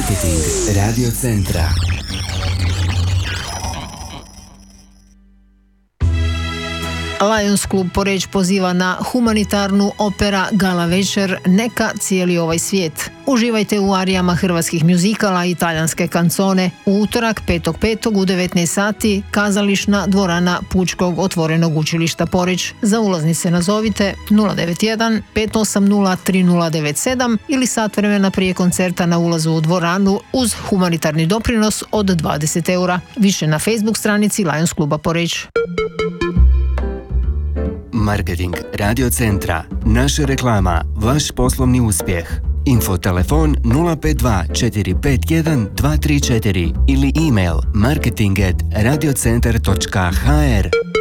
Marketing Radio Centra. Lions Klub Poreč poziva na humanitarnu opera gala večer Neka cijeli ovaj svijet. Uživajte u arijama hrvatskih mjuzikala i talijanske kancone u utorak 5.5. u 19 sati kazališna dvorana Pučkog otvorenog učilišta Poreč. Za ulaznice nazovite 091 580 3097 ili sat vremena prije koncerta na ulazu u dvoranu uz humanitarni doprinos od 20 eura. Više na Facebook stranici Lions Kluba Poreč. Marketing Radio Centra. Naša reklama, vaš poslovni uspjeh. Info telefon 052 451 234 ili email marketing@radiocentar.hr.